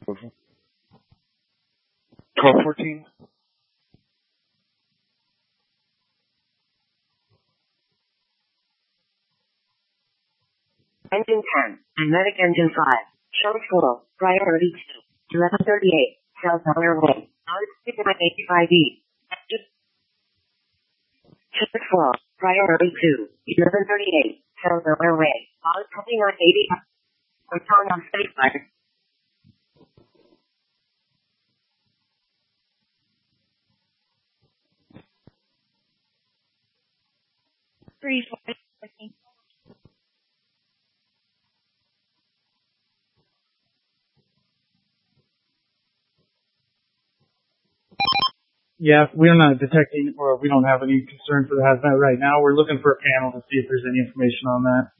Call 14. Engine 10, Magnetic Engine 5, shows full, priority 2, 1138, South Miller Way, R6585E. Shows full, priority 2, 1138, South Miller Way, R2980. Return on spacebar. 314. Yeah, we're not detecting, or we don't have any concern for the hazmat right now. We're looking for a panel to see if there's any information on that.